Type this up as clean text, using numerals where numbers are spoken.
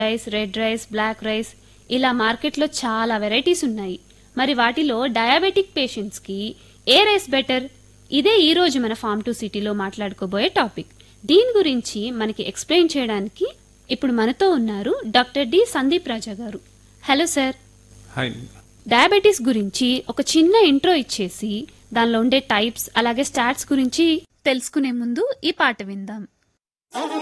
Rice, red rice, black rice ఇలా మార్కెట్లో చాలా వెరైటీస్ ఉన్నాయి. మరి వాటిలో డయాబెటిక్ పేషెంట్స్కి ఏ రైస్ బెటర్? ఇదే ఈరోజు మన ఫార్మ్ టు సిటీలో మాట్లాడుకోబోయే టాపిక్. దీని గురించి మనకి ఎక్స్ప్లెయిన్ చేయడానికి ఇప్పుడు మనతో ఉన్నారు డాక్టర్ డి సందీప్ రాజా గారు. Hello sir. హాయ్. డయాబెటీస్ గురించి ఒక చిన్న ఇంట్రో ఇచ్చేసి దానిలో ఉండే టైప్స్ అలాగే స్టాట్స్ గురించి తెలుసుకునే ముందు ఈ పాట విందాం.